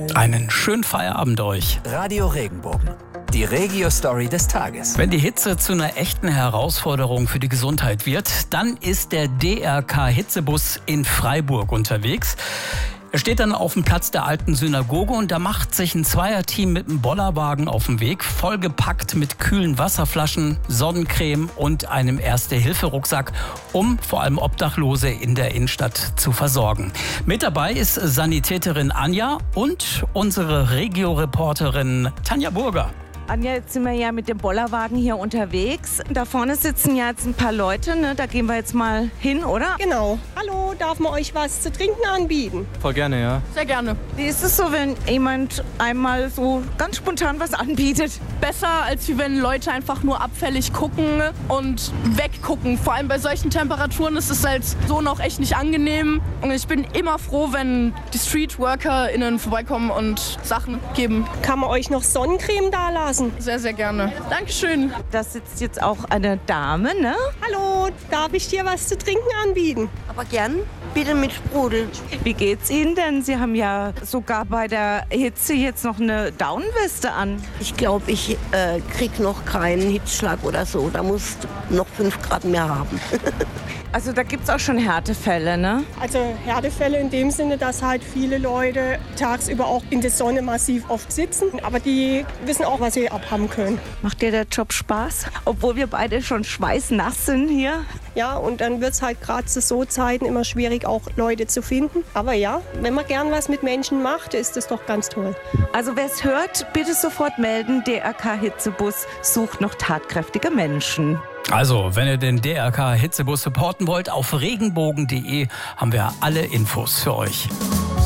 Einen schönen Feierabend euch. Radio Regenbogen. Die Regio-Story des Tages. Wenn die Hitze zu einer echten Herausforderung für die Gesundheit wird, dann ist der DRK-Hitzebus in Freiburg unterwegs. Er steht dann auf dem Platz der alten Synagoge und da macht sich ein Zweierteam mit einem Bollerwagen auf den Weg, vollgepackt mit kühlen Wasserflaschen, Sonnencreme und einem Erste-Hilfe-Rucksack, um vor allem Obdachlose in der Innenstadt zu versorgen. Mit dabei ist Sanitäterin Anja und unsere Regio-Reporterin Tanja Burger. Anja, jetzt sind wir ja mit dem Bollerwagen hier unterwegs. Da vorne sitzen ja jetzt ein paar Leute, ne? Da gehen wir jetzt mal hin, oder? Genau. Hallo, darf man euch was zu trinken anbieten? Voll gerne, ja. Sehr gerne. Wie ist es so, wenn jemand einmal so ganz spontan was anbietet? Besser, als wenn Leute einfach nur abfällig gucken und weggucken. Vor allem bei solchen Temperaturen ist es halt so noch echt nicht angenehm. Und ich bin immer froh, wenn die StreetworkerInnen vorbeikommen und Sachen geben. Kann man euch noch Sonnencreme da lassen? Sehr, sehr gerne. Dankeschön. Da sitzt jetzt auch eine Dame, ne? Hallo, darf ich dir was zu trinken anbieten? Aber gern, bitte mit Sprudel. Wie geht's Ihnen denn? Sie haben ja sogar bei der Hitze jetzt noch eine Daunenweste an. Ich glaube, ich krieg noch keinen Hitzschlag oder so. Da muss noch 5 Grad mehr haben. Also da gibt's auch schon Härtefälle, ne? Also Härtefälle in dem Sinne, dass halt viele Leute tagsüber auch in der Sonne massiv oft sitzen. Aber die wissen auch, was sie abhaben können. Macht dir der Job Spaß? Obwohl wir beide schon schweißnass sind hier. Ja, und dann wird es halt gerade zu so Zeiten immer schwierig, auch Leute zu finden. Aber ja, wenn man gern was mit Menschen macht, ist das doch ganz toll. Also wer es hört, bitte sofort melden. DRK-Hitzebus sucht noch tatkräftige Menschen. Also, wenn ihr den DRK-Hitzebus supporten wollt, auf regenbogen.de haben wir alle Infos für euch.